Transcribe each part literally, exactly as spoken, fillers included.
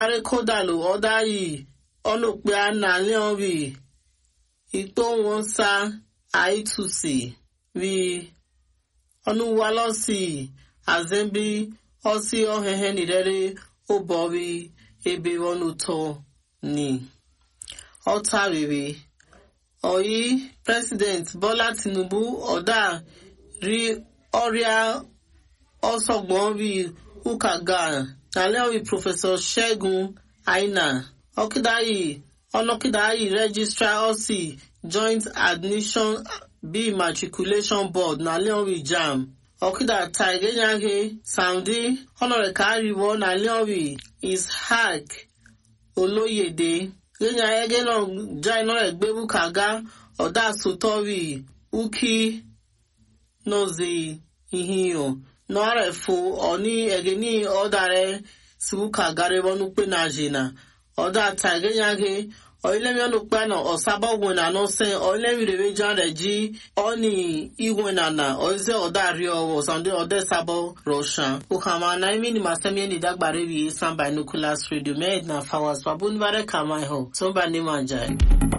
arékódàlù ọ̀dà yìí ọlọ́pẹ́ ànàlẹ́ rí ìtò wọn sá àìtúsì rí ọ̀nùwálọ́sì àzẹ́bí ọsí ọ̀hẹ́hẹ́ nìrẹ́rẹ́ ó bọ̀rí ebe wọn tọ́ ni ọ̀tá rere ọ̀yí president Bọ́lá Tinubu ọ̀dà rí ọ̀rìà ọ̀sọ̀gbọ̀n rí ukaga nàlẹ́ rí Professor Ṣẹ́gun Aina ọ̀kídáyì ọ̀nọ́kídáyì registrar ọ̀sì joint admission bí matriculation board nàlẹ́ rí jam ọ̀kídà tàìgẹ́nyàgé Saudi ọ̀nọ̀rẹ̀kárìwọ̀ nàlẹ́ rí Ishaq Olóyèdè gẹ́nyà ẹgẹ́ náà já iná rẹ̀ gbé ukaga ọ̀dà sotọ́rì uki nọ́ọ̀zì ìhìyàn nọ́ọ̀rẹ̀ fo ọ̀ní ẹ̀gẹ́ ní ọ̀dà rẹ̀ sí ukaga rẹ̀ wọnú pé náà jìnà ọ̀dà tàìgẹ́nyàgé ọ̀ílẹ́mí ọ̀nùpẹ́ àná ọ̀sábà ògùnà náà sẹ́yìn ọ̀ílẹ́mí rẹ̀ méjì rẹ̀ jí ọ̀ní ìwẹ̀nàna ọ̀íṣẹ́ ọ̀dà rí ọwọ́ sàndé ọ̀dẹ́ sábọ̀ rọ̀ṣàn òkàmà náà ìmí ni màsẹ́mí ẹni dàgbàrẹ́ rí Eastern Binoculars Radio mẹ́ẹ̀d na fawaz babunibare kamaiho tó ń bá ní màjà ẹ̀.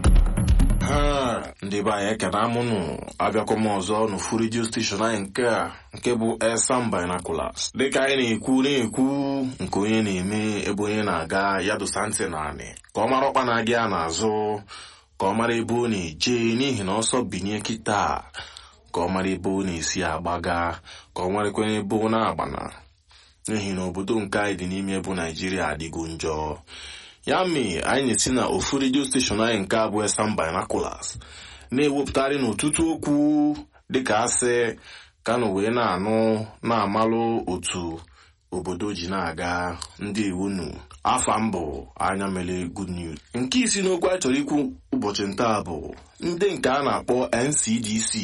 ndị be anyị ekene amụnụ abịakwa m ọzọ n'ofu redio steshọn anyị nke a nke bụ Eastern Binoculars dịka anyị na-ekwu na-ekwu nke onye na-eme ebe onye na-aga ya dosa ntị naanị ka ọ mara ọkpa na-aga ya n'azụ ka ọ mara ebe ọ na-eje n'ihi na ọsọ binye kịta ka ọ mara ebe ọ na-esi agbaga ka ọ marakwana ebe ọ na-agbana n'ihi na obodo nke anyị dị n'ime bụ Naijiria adịgo njọ ya mee anyị na-esi na ofu redio steshọn anyị nke a bụ Eastern Binoculars na-ewepụtarị n'ọtụtụ okwu dịka asị ka na wee na-anụ na-amalụ otu obodo ji na-aga ndị iwunu afa mbụ anya mere good news. Nke isi n'okwu anyị chọrọ ikwu ụbọchị ntaa bụ ndị nke a na-akpọ N C D C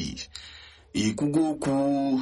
ikwugo okwu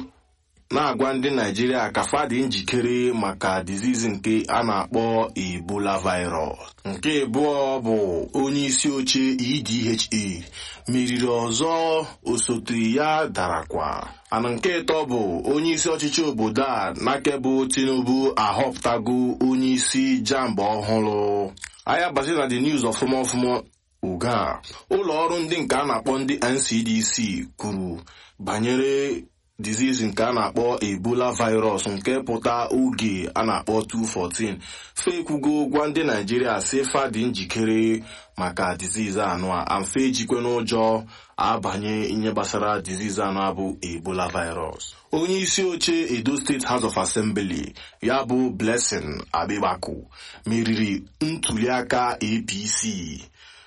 na-agwa ndị Naijiria ka fa dị njikere maka dizizi nke a na-akpọ Ebola virus. Nke abụọ bụ onye isi oche E D H A meriri ọzọ osote ya darakwa. Ana nke ịtọ bụ onye isi ọchịchị obodo a nakebụ Tinubu ahọpụtago onye isi jamba ọhụrụ. Anya bazi na the news ọfụma ọfụma uga ụlọ ọrụ ndị nke a na-akpọ ndị N C D C kwuru banyere disease nke a na-akpọ Ebola virus nke pụta oge a na-akpọ two fourteen fekwugo gwa ndị Naijiria si fa dị njikere maka disease anụ a amfe ejikwe n'ụjọ abanye ihe gbasara disease anụ abụ Ebola virus. Onye isi oche Edo State House of Assembly ya bụ Blessing Abibaku meriri ntuliaka A P C.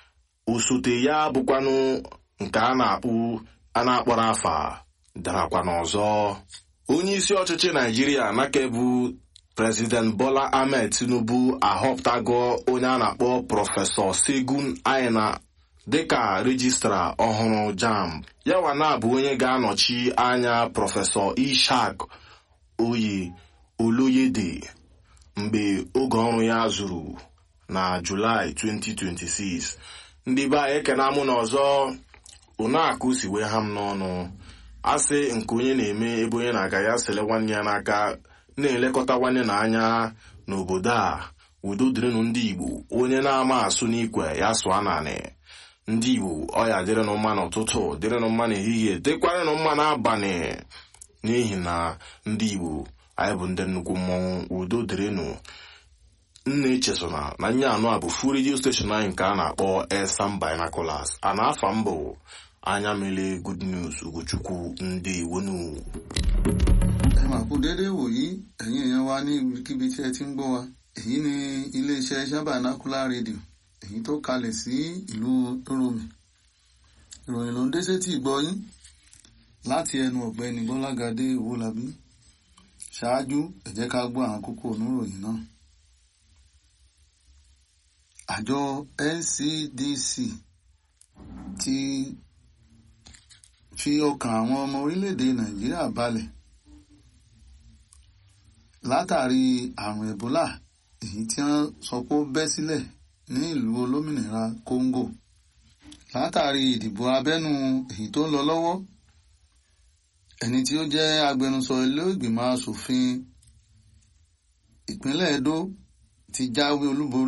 Osote ya bụkwanụ nke a na-akpụ a na-akpọrọ afa darakwa n'ọzọ. Onye isi ọchịchị Naijiria nakebụ President Bola Ahmed Tinubu ahọpụtago onye a na-akpọ Prọfesọ Ṣẹ́gun Aina dịka rejistra ọhụrụ JAMB. Yawa na-abụ onye ga-anọchi anya Prọfesọ Ishaq Oye Oloyede mgbe oge ọrụ ya zuru na Julaị twenty twenty-six. Ndị be anyị ekene amụ n'ọzọ ụnakụ si wee ha m n'ọnụ asị nke onye na-eme ebe onye na-aga ya sele nwanne ya n'aka na-elekọta nwanne na anya n'obodo a. Udo dịrịnụ ndị Igbo, onye na-ama asụ n'ikwe ya sụọ naanị. Ndị Igbo ọya dịrịnụ mma n'ụtụtụ dịrịnụ mma n'ehihie dịkwarịnụ mma n'abalị n'ihi na ndị Igbo anyị bụ ndị nnukwu mmọnwụ. Udo dịrịnụ. Nna echesona na nye anụ a bụ fu redio steshọn anyị nke a na-akpọ Eastern Binoculars a na-afa mbụ anya mele good news Ugochukwu ndị Iwonu. Ẹ máa kú dédé wòyí ẹ̀yin èèyàn wa ní ibikíbi tí ẹ ti ń gbọ́ wa. Èyí ni iléeṣẹ́ Eastern Binocular Radio èyí tó kalẹ̀ sí ìlú Tóròmì. Ìròyìn ló ń dé sétí ìgbọ́ yín láti ẹnu ọ̀gbẹ́ni Bọ́lágadé Owólabí. Ṣáájú ẹ jẹ́ ká gbọ́ àwọn kókó oníròyìn náà. Àjọ N C D C ti fi ọkàn àwọn ọmọ orílẹ̀-èdè Nàìjíríà balẹ̀ látàrí àrùn Ebola èyí tí wọ́n sọ pé ó bẹ́ sílẹ̀ ní ìlú olómìnira Congo látàrí ìdìbò abẹ́nú èyí tó ń lọ lọ́wọ́. Ẹni tí ó jẹ́ agbẹnusọ ilé ìgbìmọ̀ asòfin ìpínlẹ̀ Edo ti jáwé olúborí